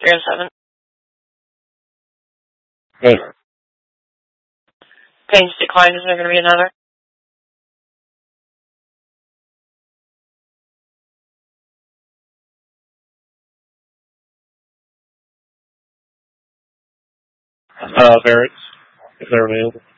307. Hey. Pains declined. Is there going to be another? Barrett's, if they're available.